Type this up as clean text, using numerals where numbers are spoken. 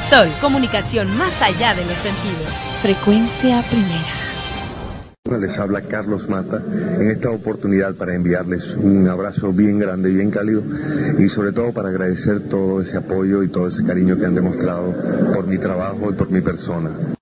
Sol, comunicación más allá de los sentidos. Frecuencia Primera. Les habla Carlos Mata en esta oportunidad para enviarles un abrazo bien grande, bien cálido y sobre todo para agradecer todo ese apoyo y todo ese cariño que han demostrado por mi trabajo y por mi persona.